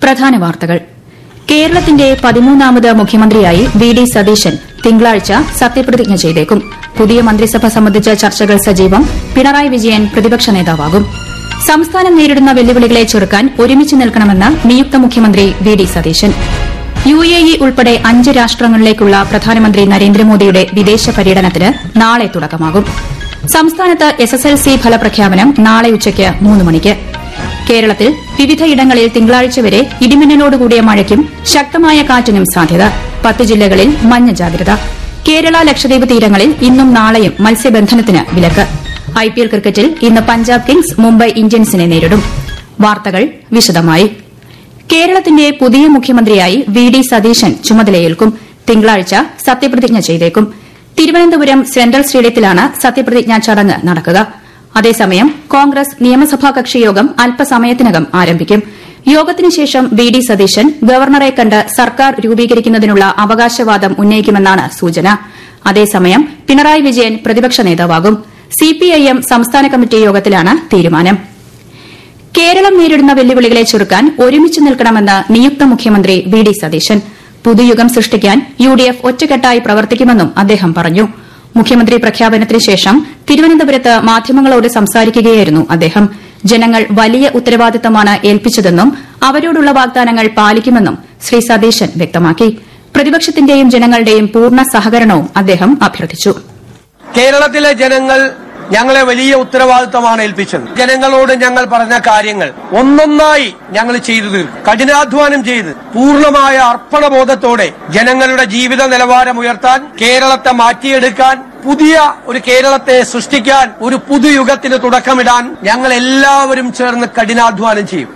പ്രധാന വാർത്തകൾ. കേരളത്തിന്റെ 13ാമത് മുഖ്യമന്ത്രിയായി വി ഡി സതീശൻ തിങ്കളാഴ്ച സത്യപ്രതിജ്ഞ ചെയ്തേക്കും. പുതിയ മന്ത്രിസഭ സംബന്ധിച്ച ചർച്ചകൾ സജീവം. പിണറായി വിജയൻ പ്രതിപക്ഷ നേതാവാകും. സംസ്ഥാനം നേരിടുന്ന വെല്ലുവിളികളെ ചെറുക്കാൻ ഒരുമിച്ച് നിൽക്കണമെന്ന് നിയുക്ത മുഖ്യമന്ത്രി വി ഡി സതീശൻ. UAE ഉൾപ്പെടെ 5 രാഷ്ട്രങ്ങളിലേക്കുള്ള പ്രധാനമന്ത്രി നരേന്ദ്രമോദിയുടെ വിദേശ പര്യടനത്തിന് നാളെ തുടക്കമാകും. സംസ്ഥാനത്ത് SSLC ഫലപ്രഖ്യാപനം നാളെ ഉച്ചയ്ക്ക് 3 മണിക്ക്. കേരളത്തിൽ വിവിധയിടങ്ങളിൽ തിങ്കളാഴ്ച വരെ ഇടിമിന്നലോടുകൂടിയ മഴയ്ക്കും ശക്തമായ കാറ്റിനും സാധ്യത. 10 ജില്ലകളിൽ മഞ്ഞ ജാഗ്രത. കേരള ലക്ഷദ്വീപ് തീരങ്ങളിൽ ഇന്നും നാളെയും മത്സ്യബന്ധനത്തിന് വിലക്ക്. IPL ക്രിക്കറ്റിൽ ഇന്ന് പഞ്ചാബ് കിങ്സ് മുംബൈ ഇന്ത്യൻസിനെ നേരിടും. വാർത്തകൾ വിശദമായി. കേരളത്തിന്റെ പുതിയ മുഖ്യമന്ത്രിയായി വി ഡി സതീശൻ ചുമതലയേൽക്കും. തിങ്കളാഴ്ച സത്യപ്രതിജ്ഞ ചെയ്തേക്കും. തിരുവനന്തപുരം സെൻട്രൽ സ്റ്റേഡിയത്തിലാണ് സത്യപ്രതിജ്ഞാ ചടങ്ങ് നടക്കുക. അതേസമയം കോൺഗ്രസ് നിയമസഭാ കക്ഷിയോഗം അല്പസമയത്തിനകം ആരംഭിക്കും. യോഗത്തിനുശേഷം വി ഡി സതീശൻ ഗവർണറെ കണ്ട് സർക്കാർ രൂപീകരിക്കുന്നതിനുള്ള അവകാശവാദം ഉന്നയിക്കുമെന്നാണ് സൂചന. അതേസമയം പിണറായി വിജയൻ പ്രതിപക്ഷ നേതാവാകും. CPIM സംസ്ഥാന കമ്മിറ്റി യോഗത്തിലാണ് തീരുമാനം. കേരളം നേരിടുന്ന വെല്ലുവിളികളെ ചെറുക്കാൻ ഒരുമിച്ച് നിൽക്കണമെന്ന് നിയുക്ത മുഖ്യമന്ത്രി വി ഡി സതീശൻ. പുതുയുഗം സൃഷ്ടിക്കാൻ UDF ഒറ്റക്കെട്ടായി പ്രവർത്തിക്കുമെന്നും അദ്ദേഹം പറഞ്ഞു. മുഖ്യമന്ത്രി പ്രഖ്യാപനത്തിന് ശേഷം തിരുവനന്തപുരത്ത് മാധ്യമങ്ങളോട് സംസാരിക്കുകയായിരുന്നു അദ്ദേഹം. ജനങ്ങൾ വലിയ ഉത്തരവാദിത്തമാണ് ഏൽപ്പിച്ചതെന്നും അവരോടുള്ള വാഗ്ദാനങ്ങൾ പാലിക്കുമെന്നും ശ്രീ സതീശൻ വ്യക്തമാക്കി. പ്രതിപക്ഷത്തിന്റെയും ജനങ്ങളുടെയും പൂർണ്ണ സഹകരണവും അദ്ദേഹം അഭ്യർത്ഥിച്ചു. കേരളത്തിലെ ജനങ്ങൾ ഞങ്ങളെ വലിയ ഉത്തരവാദിത്തമാണ് ഏൽപ്പിച്ചത്. ജനങ്ങളോട് ഞങ്ങൾ പറഞ്ഞ കാര്യങ്ങൾ ഒന്നൊന്നായി ഞങ്ങൾ ചെയ്തു തീർക്കും. കഠിനാധ്വാനം ചെയ്ത് പൂർണ്ണമായ അർപ്പണബോധത്തോടെ ജനങ്ങളുടെ ജീവിത നിലവാരം ഉയർത്താൻ, കേരളത്തെ മാറ്റിയെടുക്കാൻ, പുതിയ ഒരു കേരളത്തെ സൃഷ്ടിക്കാൻ, ഒരു പുതുയുഗത്തിന് തുടക്കമിടാൻ ഞങ്ങൾ എല്ലാവരും ചേർന്ന് കഠിനാധ്വാനം ചെയ്യും.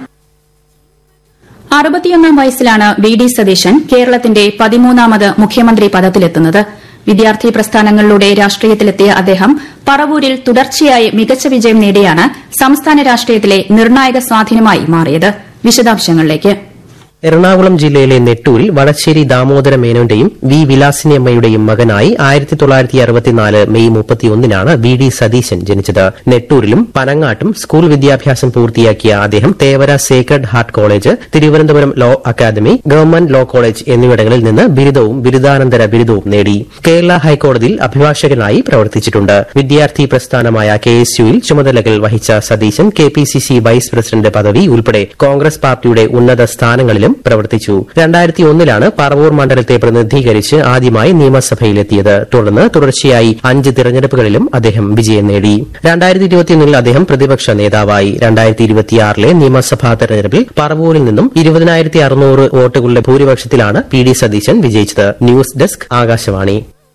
61 വയസ്സിലാണ് വി ഡി സതീശൻ കേരളത്തിന്റെ 13ാമത് മുഖ്യമന്ത്രി പദത്തിലെത്തുന്നത്. വിദ്യാർത്ഥി പ്രസ്ഥാനങ്ങളിലൂടെ രാഷ്ട്രീയത്തിലെത്തിയ അദ്ദേഹം പറവൂരിൽ തുടർച്ചയായി മികച്ച വിജയം നേടിയാണ് സംസ്ഥാന രാഷ്ട്രീയത്തിലെ നിർണായക സ്വാധീനമായി മാറിയത്. വിശദാംശങ്ങളിലേക്ക്. എറണാകുളം ജില്ലയിലെ നെട്ടൂരിൽ വടശ്ശേരി ദാമോദര മേനോന്റെയും വി വിലാസിനിയമ്മയുടെയും മകനായി 1964 മെയ് 31 വി ഡി സതീശൻ ജനിച്ചത്. നെട്ടൂരിലും പനങ്ങാട്ടും സ്കൂൾ വിദ്യാഭ്യാസം പൂർത്തിയാക്കിയ അദ്ദേഹം Thevara Sacred heart college, Thiruvananthapuram law academy, government law college എന്നിവിടങ്ങളിൽ നിന്ന് ബിരുദവും ബിരുദാനന്തര ബിരുദവും നേടി. കേരള ഹൈക്കോടതിയിൽ അഭിഭാഷകനായി പ്രവർത്തിച്ചിട്ടുണ്ട്. വിദ്യാർത്ഥി പ്രസ്ഥാനമായ KSUവിൽ ചുമതലകൾ വഹിച്ച സതീശൻ KPCC വൈസ് പ്രസിഡന്റ് പദവി ഉൾപ്പെടെ കോൺഗ്രസ് പാർട്ടിയുടെ ഉന്നത സ്ഥാനങ്ങളിലും പ്രവർത്തിച്ചു. 2001 പറവൂർ മണ്ഡലത്തെ പ്രതിനിധീകരിച്ച് ആദ്യമായി നിയമസഭയിലെത്തിയത്. തുടർന്ന് തുടർച്ചയായി 5 തിരഞ്ഞെടുപ്പുകളിലും അദ്ദേഹം വിജയം നേടി. 2021 അദ്ദേഹം പ്രതിപക്ഷ നേതാവായി. 2026 നിയമസഭാ തെരഞ്ഞെടുപ്പിൽ പറവൂരിൽ നിന്നും 20,600 വോട്ടുകളുടെ ഭൂരിപക്ഷത്തിലാണ് പി ഡി സതീശൻ വിജയിച്ചത്. News desk Akashvani.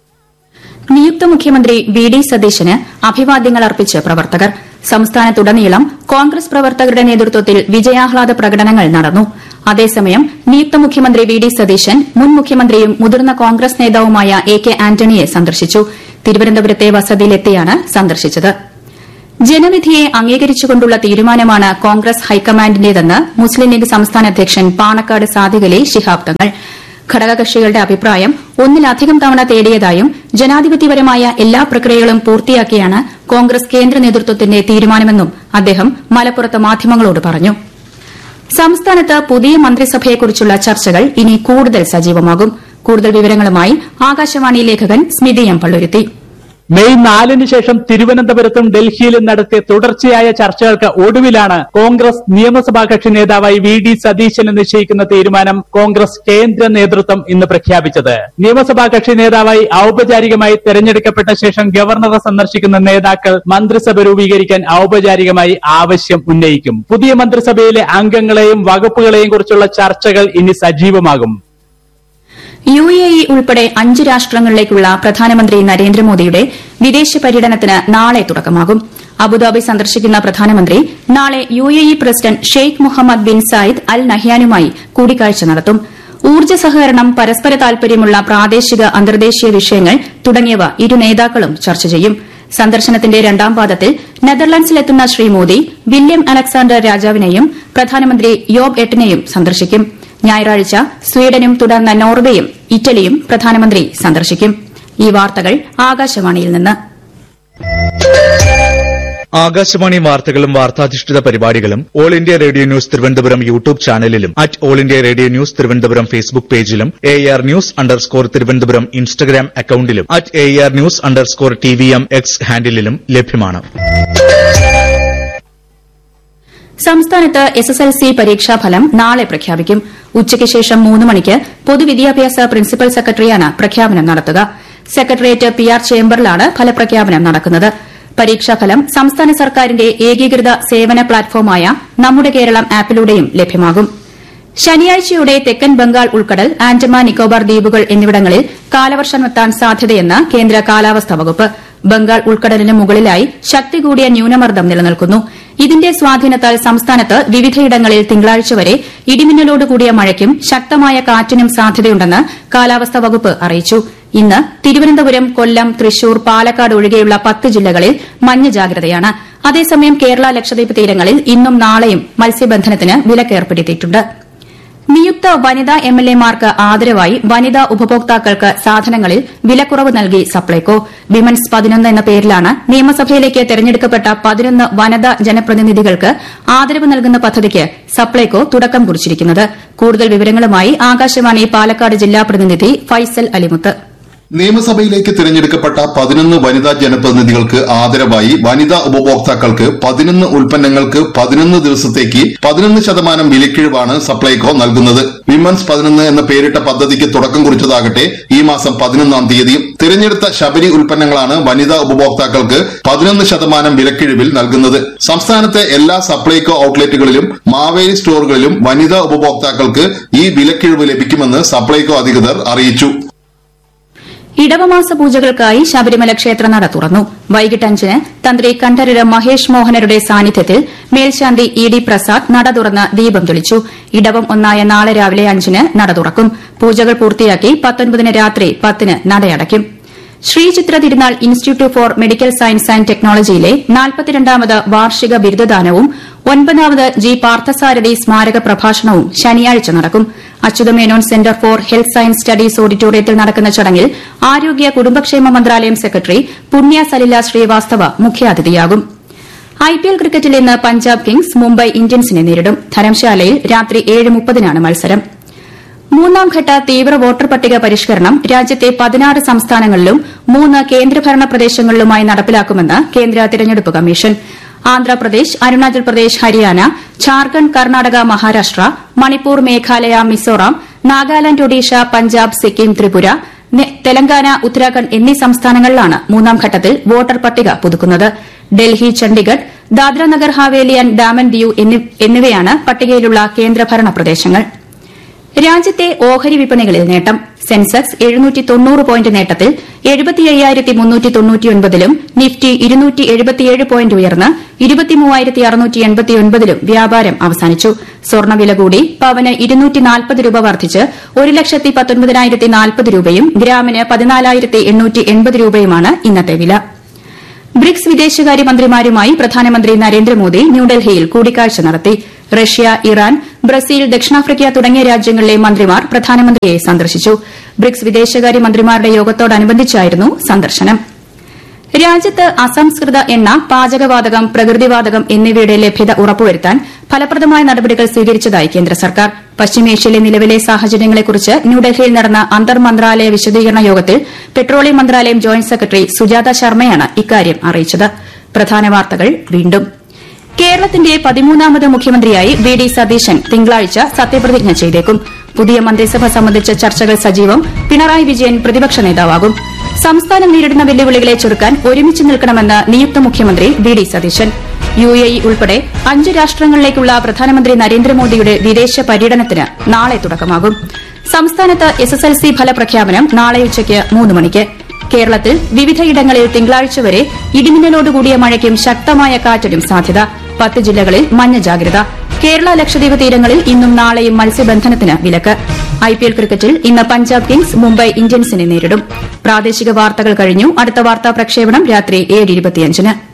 നിയുക്ത മുഖ്യമന്ത്രി വി ഡി സതീശന് അഭിവാദ്യങ്ങൾ അർപ്പിച്ച് പ്രവർത്തകർ. സംസ്ഥാനത്തുടനീളം കോൺഗ്രസ് പ്രവർത്തകരുടെ നേതൃത്വത്തിൽ വിജയാഹ്ലാദ പ്രകടനങ്ങൾ നടന്നു. അതേസമയം നിയുക്ത മുഖ്യമന്ത്രി വി ഡി സതീശൻ മുൻ മുഖ്യമന്ത്രിയും മുതിർന്ന കോൺഗ്രസ് നേതാവുമായ AK ആന്റണിയെ സന്ദർശിച്ചു. തിരുവനന്തപുരത്തെ വസതിയിലെത്തിയാണ് സന്ദർശിച്ചത്. ജനവിധിയെ അംഗീകരിച്ചുകൊണ്ടുള്ള തീരുമാനമാണ് കോൺഗ്രസ് ഹൈക്കമാൻഡിന്റേതെന്ന് മുസ്ലിം ലീഗ് സംസ്ഥാന അധ്യക്ഷൻ പാണക്കാട് സാദിഖലി ശിഹാബ് തങ്ങൾ. ഘടകകക്ഷികളുടെ അഭിപ്രായം ഒന്നിലധികം തവണ തേടിയതായും ജനാധിപത്യപരമായ എല്ലാ പ്രക്രിയകളും പൂർത്തിയാക്കിയാണ് കോൺഗ്രസ് കേന്ദ്ര നേതൃത്വത്തിന്റെ തീരുമാനമെന്നും അദ്ദേഹം മലപ്പുറത്ത് മാധ്യമങ്ങളോട് പറഞ്ഞു. സംസ്ഥാനത്ത് പുതിയ മന്ത്രിസഭയെക്കുറിച്ചുള്ള ചർച്ചകൾ ഇനി കൂടുതൽ സജീവമാകും. കൂടുതൽ വിവരങ്ങളുമായി ആകാശവാണി ലേഖകൻ സ്മിതി എം പള്ളുരുത്തി. മെയ് 4 ശേഷം തിരുവനന്തപുരത്തും ഡൽഹിയിലും നടത്തിയ തുടർച്ചയായ ചർച്ചകൾക്ക് ഒടുവിലാണ് കോൺഗ്രസ് നിയമസഭാ കക്ഷി നേതാവായി വി ഡി സതീശനെ നിശ്ചയിക്കുന്ന തീരുമാനം കോൺഗ്രസ് കേന്ദ്ര നേതൃത്വം ഇന്ന് പ്രഖ്യാപിച്ചത്. നിയമസഭാ കക്ഷി നേതാവായി ഔപചാരികമായി തെരഞ്ഞെടുക്കപ്പെട്ട ശേഷം ഗവർണറെ സന്ദർശിക്കുന്ന നേതാക്കൾ മന്ത്രിസഭ രൂപീകരിക്കാൻ ഔപചാരികമായി ആവശ്യം ഉന്നയിക്കും. പുതിയ മന്ത്രിസഭയിലെ അംഗങ്ങളെയും വകുപ്പുകളെയും കുറിച്ചുള്ള ചർച്ചകൾ ഇനി സജീവമാകും. UAE ഉൾപ്പെടെ 5 രാഷ്ട്രങ്ങളിലേക്കുള്ള പ്രധാനമന്ത്രി നരേന്ദ്രമോദിയുടെ വിദേശ പര്യടനത്തിന് നാളെ തുടക്കമാകും. അബുദാബി സന്ദർശിക്കുന്ന പ്രധാനമന്ത്രി നാളെ UAE president Sheikh Muhammad bin Zayed Al നഹ്യാനുമായി കൂടിക്കാഴ്ച നടത്തും. ഊർജ്ജ സഹകരണം, പരസ്പര താൽപര്യമുള്ള പ്രാദേശിക അന്തർദേശീയ വിഷയങ്ങൾ തുടങ്ങിയവ ഇരു നേതാക്കളും ചർച്ച ചെയ്യും. സന്ദർശനത്തിന്റെ 2ാം പാദത്തിൽ നെതർലൻഡ്സിലെത്തുന്ന ശ്രീ മോദി വില്യം അലക്സാണ്ടർ രാജാവിനെയും പ്രധാനമന്ത്രി യോബ് എട്ടിനെയും സന്ദർശിക്കും. ഞായറാഴ്ച സ്വീഡനും തുടർന്ന് നോർവേയും ഇറ്റലിയും പ്രധാനമന്ത്രി സന്ദർശിക്കും. ഈ വാർത്തകൾ ആകാശവാണിയിൽ നിന്ന്. ആകാശവാണി വാർത്തകളും വാർത്താധിഷ്ഠിത പരിപാടികളും all India radio news Thiruvananthapuram YouTube ചാനലിലും @all India radio news Thiruvananthapuram Facebook പേജിലും AR News_ തിരുവനന്തപുരം ഇൻസ്റ്റഗ്രാം അക്കൌണ്ടിലും @AR News_TVM X ഹാൻഡിലും ലഭ്യമാണ്. സംസ്ഥാനത്ത് SSLC പരീക്ഷാഫലം നാളെ പ്രഖ്യാപിക്കും. ഉച്ചയ്ക്ക് ശേഷം 3 മണിക്ക് പൊതുവിദ്യാഭ്യാസ പ്രിൻസിപ്പൽ സെക്രട്ടറിയാണ് പ്രഖ്യാപനം നടത്തുക. സെക്രട്ടേറിയറ്റ് PR ചേംബറിലാണ് ഫലപ്രഖ്യാപനം നടക്കുന്നത്. പരീക്ഷാഫലം സംസ്ഥാന സർക്കാരിന്റെ ഏകീകൃത സേവന പ്ലാറ്റ്ഫോമായ നമ്മുടെ കേരളം ആപ്പിലൂടെയും ലഭ്യമാകും. ശനിയാഴ്ചയോടെ തെക്കൻ ബംഗാൾ ഉൾക്കടൽ, ആൻഡമാൻ നിക്കോബാർ ദ്വീപുകൾ എന്നിവിടങ്ങളിൽ കാലവർഷമെത്താൻ സാധ്യതയെന്ന് കേന്ദ്ര കാലാവസ്ഥാ വകുപ്പ്. ബംഗാൾ ഉൾക്കടലിന് മുകളിലായി ശക്തി കൂടിയ ന്യൂനമർദ്ദം നിലനിൽക്കുന്നു. ഇതിന്റെ സ്വാധീനത്താൽ സംസ്ഥാനത്ത് വിവിധയിടങ്ങളിൽ തിങ്കളാഴ്ച വരെ ഇടിമിന്നലോടുകൂടിയ മഴയ്ക്കും ശക്തമായ കാറ്റിനും സാധ്യതയുണ്ടെന്ന് കാലാവസ്ഥാ വകുപ്പ് അറിയിച്ചു. ഇന്ന് തിരുവനന്തപുരം, കൊല്ലം, തൃശൂർ, പാലക്കാട് ഒഴികെയുള്ള 10 ജില്ലകളിൽ മഞ്ഞ ജാഗ്രതയാണ്. അതേസമയം കേരള ലക്ഷദ്വീപ് തീരങ്ങളിൽ ഇന്നും നാളെയും മത്സ്യബന്ധനത്തിന് വിലക്കേർപ്പെടുത്തിയിട്ടുണ്ട്. നിയുക്ത വനിതാ MLA-മാർക്ക് ആദരവായി വനിതാ ഉപഭോക്താക്കൾക്ക് സാധനങ്ങളിൽ വിലക്കുറവ് നൽകി സപ്ലൈകോ. വിമൻസ് 11 എന്ന പേരിലാണ് നിയമസഭയിലേക്ക് തെരഞ്ഞെടുക്കപ്പെട്ട 11 വനിതാ ജനപ്രതിനിധികൾക്ക് ആദരവ് നൽകുന്ന പദ്ധതിക്ക് സപ്ലൈകോ തുടക്കം കുറിച്ചിരിക്കുന്നത്. കൂടുതൽ വിവരങ്ങളുമായി ആകാശവാണി പാലക്കാട് ജില്ലാ പ്രതിനിധി ഫൈസൽ അലിമുത്ത്. നിയമസഭയിലേക്ക് തിരഞ്ഞെടുക്കപ്പെട്ട 11 വനിതാ ജനപ്രതിനിധികൾക്ക് ആദരവായി വനിതാ ഉപഭോക്താക്കൾക്ക് 11 ഉൽപ്പന്നങ്ങൾക്ക് 11 ദിവസത്തേക്ക് 11% വിലക്കിഴിവാണ് സപ്ലൈകോ നൽകുന്നത്. വിമൻസ് 11 എന്ന പേരിട്ട പദ്ധതിക്ക് തുടക്കം കുറിച്ചതാകട്ടെ ഈ മാസം 11-ാം തീയതിയും. തിരഞ്ഞെടുത്ത ശബരി ഉൽപ്പന്നങ്ങളാണ് വനിതാ ഉപഭോക്താക്കൾക്ക് 11% വിലക്കിഴിവിൽ നൽകുന്നത്. സംസ്ഥാനത്തെ എല്ലാ സപ്ലൈകോ ഔട്ട്ലെറ്റുകളിലും മാവേലി സ്റ്റോറുകളിലും വനിതാ ഉപഭോക്താക്കൾക്ക് ഈ വിലക്കിഴിവ് ലഭിക്കുമെന്ന് സപ്ലൈകോ അധികൃതർ അറിയിച്ചു. ഇടവമാസ പൂജകൾക്കായി ശബരിമല ക്ഷേത്രനട തുറന്നു. വൈകിട്ട് 5-ന് തന്ത്രി കണ്ഠരര് മഹേഷ് മോഹനരുടെ സാന്നിധ്യത്തിൽ മേൽശാന്തി ED പ്രസാദ് നട തുറന്ന് ദീപം തെളിച്ചു. ഇടവം 1-ആയ നാളെ രാവിലെ 5-ന് നട തുറക്കും. പൂജകൾ പൂർത്തിയാക്കി 19-ന് രാത്രി 10-ന് നടയടയ്ക്കും. ശ്രീചിത്ര തിരുനാൾ institute four medical science and ടെക്നോളജിയിലെ 42ാമത് വാർഷിക ബിരുദദാനവും 9ാമത് G പാർത്ഥസാരഥി സ്മാരക പ്രഭാഷണവും ശനിയാഴ്ച നടക്കും. Achutha Menon centre for health science studies ഓഡിറ്റോറിയത്തിൽ നടക്കുന്ന ചടങ്ങിൽ ആരോഗ്യ കുടുംബക്ഷേമ മന്ത്രാലയം സെക്രട്ടറി പുണ്യ സലില ശ്രീവാസ്തവ മുഖ്യാതിഥിയാകും. IPL ക്രിക്കറ്റിൽ ഇന്ന് പഞ്ചാബ് കിങ്സ് മുംബൈ ഇന്ത്യൻസിനെ നേരിടും. ധരംശാലയിൽ രാത്രി 7:30-നാണ് മത്സരം. 3ാംഘട്ട തീവ്ര വോട്ടർ പട്ടിക പരിഷ്കരണം രാജ്യത്തെ 16 സംസ്ഥാനങ്ങളിലും 3 കേന്ദ്രഭരണ പ്രദേശങ്ങളിലുമായി നടപ്പിലാക്കുമെന്ന് കേന്ദ്ര തിരഞ്ഞെടുപ്പ് കമ്മീഷൻ. ആന്ധ്രാപ്രദേശ്, അരുണാചൽ പ്രദേശ്, ഹരിയാന, ഝാർഖണ്ഡ്, കർണാടക, മഹാരാഷ്ട്ര, മണിപ്പൂർ, മേഘാലയ, മിസോറാം, നാഗാലാന്റ്, ഒഡീഷ, പഞ്ചാബ്, സിക്കിം, ത്രിപുര, തെലങ്കാന, ഉത്തരാഖണ്ഡ് എന്നീ സംസ്ഥാനങ്ങളിലാണ് 3ാം ഘട്ടത്തിൽ വോട്ടർ പട്ടിക പുതുക്കുന്നത്. ഡൽഹി, ചണ്ഡിഗഡ്, ദാദ്ര നഗർ ഹവേലി ആൻഡ് ദാമൻ ദിയു എന്നിവയാണ് പട്ടികയിലുള്ള കേന്ദ്രഭരണ പ്രദേശങ്ങൾ. രാജ്യത്തെ ഓഹരി വിപണികളിൽ നേട്ടം. സെൻസെക്സ് 790 പോയിന്റ് നേട്ടത്തിൽ 75,399-ലും നിഫ്റ്റി 277 പോയിന്റ് ഉയർന്ന് 23,689-ലും വ്യാപാരം അവസാനിച്ചു. സ്വർണ്ണവില കൂടി. പവന് 240 രൂപ വർദ്ധിച്ച് 1,19,040 രൂപയും ഗ്രാമിന് 14,880 രൂപയുമാണ് ഇന്നത്തെ വില. ബ്രിക്സ് വിദേശകാര്യമന്ത്രിമാരുമായി പ്രധാനമന്ത്രി നരേന്ദ്രമോദി ന്യൂഡൽഹിയിൽ കൂടിക്കാഴ്ച നടത്തി. റഷ്യ, ഇറാൻ, ബ്രസീൽ, ദക്ഷിണാഫ്രിക്ക തുടങ്ങിയ രാജ്യങ്ങളിലെ മന്ത്രിമാർ പ്രധാനമന്ത്രിയെ സന്ദർശിച്ചു. ബ്രിക്സ് വിദേശകാര്യമന്ത്രിമാരുടെ യോഗത്തോടനുബന്ധിച്ചായിരുന്നു സന്ദർശനം. രാജ്യത്ത് അസംസ്കൃത എണ്ണ, പാചകവാതകം, പ്രകൃതിവാതകം എന്നിവയുടെ ലഭ്യത ഉറപ്പുവരുത്താൻ ഫലപ്രദമായ നടപടികൾ സ്വീകരിച്ചതായി കേന്ദ്ര സർക്കാർ. പശ്ചിമേഷ്യയിലെ നിലവിലെ സാഹചര്യങ്ങളെക്കുറിച്ച് ന്യൂഡൽഹിയിൽ നടന്ന അന്തർ മന്ത്രാലയ വിശദീകരണ യോഗത്തിൽ പെട്രോളിയം മന്ത്രാലയം ജോയിന്റ് സെക്രട്ടറി സുജാത ശർമ്മയാണ് ഇക്കാര്യം അറിയിച്ചത്. പ്രധാന വാർത്തകൾ വീണ്ടും. കേരളത്തിന്റെ 13ാമത് മുഖ്യമന്ത്രിയായി VD സതീശൻ തിങ്കളാഴ്ച സത്യപ്രതിജ്ഞ ചെയ്തേക്കും. പുതിയ മന്ത്രിസഭ സംബന്ധിച്ച ചർച്ചകൾ സജീവം. പിണറായി വിജയൻ പ്രതിപക്ഷ നേതാവാകും. സംസ്ഥാനം നേരിടുന്ന വെല്ലുവിളികളെ ചെറുക്കാൻ ഒരുമിച്ച് നിൽക്കണമെന്ന് നിയുക്ത മുഖ്യമന്ത്രി VD സതീശൻ. UAE ഉൾപ്പെടെ 5 രാഷ്ട്രങ്ങളിലേക്കുള്ള പ്രധാനമന്ത്രി നരേന്ദ്രമോദിയുടെ വിദേശ പര്യടനത്തിന് നാളെ തുടക്കമാകും. സംസ്ഥാനത്ത് SSLC ഫലപ്രഖ്യാപനം നാളെ ഉച്ചയ്ക്ക് 3 മണിക്ക്. കേരളത്തിൽ വിവിധയിടങ്ങളിൽ തിങ്കളാഴ്ച വരെ ഇടിമിന്നലോടുകൂടിയ മഴയ്ക്കും ശക്തമായ കാറ്റിനും സാധ്യത. 10 ജില്ലകളിൽ മഞ്ഞ ജാഗ്രത. കേരള ലക്ഷദ്വീപ് തീരങ്ങളിൽ ഇന്നും നാളെയും മത്സ്യബന്ധനത്തിന് വിലക്ക്. IPL ക്രിക്കറ്റിൽ ഇന്ന് പഞ്ചാബ് കിങ്സ് മുംബൈ ഇന്ത്യൻസിനെ നേരിടും. പ്രാദേശിക വാർത്തകൾ കഴിഞ്ഞു. അടുത്ത വാർത്താ പ്രക്ഷേപണം രാത്രി 7:25-ന്.